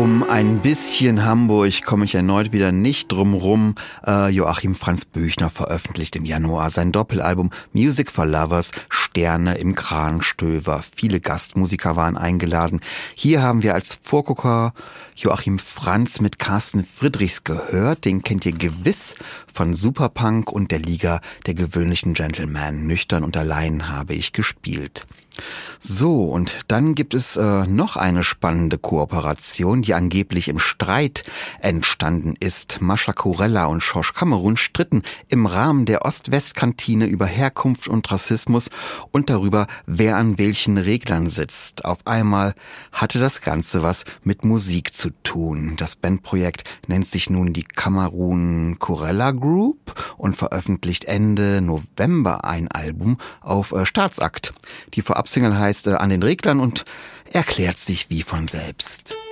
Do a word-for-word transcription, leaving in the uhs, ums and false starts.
Um ein bisschen Hamburg komme ich erneut wieder nicht drum rum. Äh, Joachim Franz Büchner veröffentlicht im Januar sein Doppelalbum Music for Lovers, Sterne im Kranstöver. Viele Gastmusiker waren eingeladen. Hier haben wir als Vorgucker Joachim Franz mit Carsten Friedrichs gehört. Den kennt ihr gewiss von Superpunk und der Liga der gewöhnlichen Gentlemen. Nüchtern und allein habe ich gespielt. So, und dann gibt es äh, noch eine spannende Kooperation, die angeblich im Streit entstanden ist. Mascha Kurella und Schorsch Kamerun stritten im Rahmen der Ost-West-Kantine über Herkunft und Rassismus und darüber, wer an welchen Reglern sitzt. Auf einmal hatte das Ganze was mit Musik zu tun. Das Bandprojekt nennt sich nun die Kamerun Kurella Group und veröffentlicht Ende November ein Album auf äh, Staatsakt. Die Vorabsingle heißt äh, An den Reglern und erklärt sich wie von selbst.